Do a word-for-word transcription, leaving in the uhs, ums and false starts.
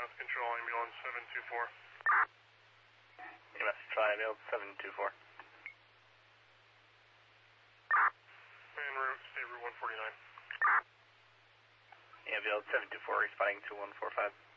E M S control, ambulance seven two four. E M S control, ambulance seven two four. En route, state route one forty-nine. Ambulance seven two four responding to one four five.